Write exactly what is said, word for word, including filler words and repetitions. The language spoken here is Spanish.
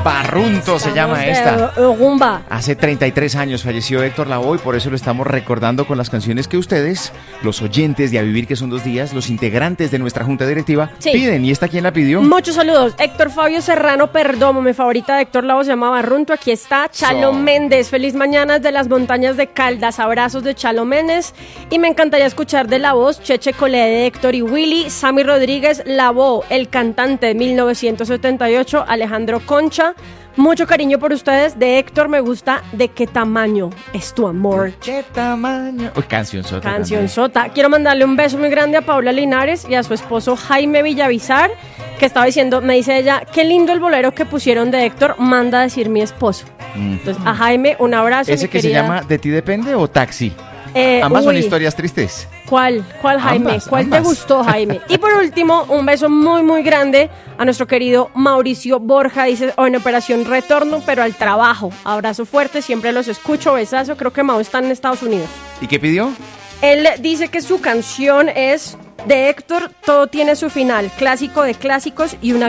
Barrunto se llama de esta. rumba. Hace treinta y tres años falleció Héctor Lavoe y por eso lo estamos recordando con las canciones que ustedes, los oyentes de A Vivir que son dos días, los integrantes de nuestra junta directiva, Sí. piden. ¿Y esta quién la pidió? Muchos saludos. Héctor Fabio Serrano Perdomo, mi favorita de Héctor Lavoe se llama Barrunto. Aquí está Chalo So. Méndez. Feliz mañana desde las montañas de Caldas. Abrazos de Chalo Méndez. Y me encantaría escuchar de la voz Cheche Colé de Héctor y Willy. Sammy Rodríguez Lavoe, el cantante de mil novecientos setenta y ocho. Alejandro Concha. Mucho cariño por ustedes. De Héctor me gusta De qué tamaño es tu amor. ¿Qué tamaño? Uy, canción sota. Canción sota. Quiero mandarle un beso muy grande a Paula Linares y a su esposo Jaime Villavizar, que estaba diciendo, me dice ella, qué lindo el bolero que pusieron de Héctor, manda a decir mi esposo. Mm. Entonces, a Jaime, un abrazo. ¿Ese mi que querida. se llama De ti depende o Taxi? Eh, Ambas son uy, historias tristes. ¿Cuál? ¿Cuál, Jaime? Ambas, ¿Cuál ambas. te gustó, Jaime? Y por último, un beso muy, muy grande a nuestro querido Mauricio Borja. Dice, oh, en Operación Retorno, pero al trabajo. Abrazo fuerte, siempre los escucho. Besazo, creo que Mau está en Estados Unidos. ¿Y qué pidió? Él dice que su canción es de Héctor, todo tiene su final, clásico de clásicos y una